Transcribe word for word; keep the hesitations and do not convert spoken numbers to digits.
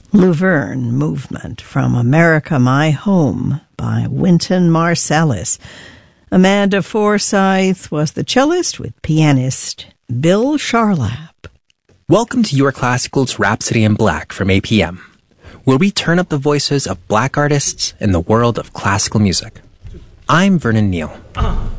Luverne Movement from America, My Home by Wynton Marsalis. Amanda Forsyth was the cellist with pianist Bill Charlap. Welcome to Your Classical's Rhapsody in Black from A P M, where we turn up the voices of black artists in the world of classical music. I'm Vernon Neal. Uh.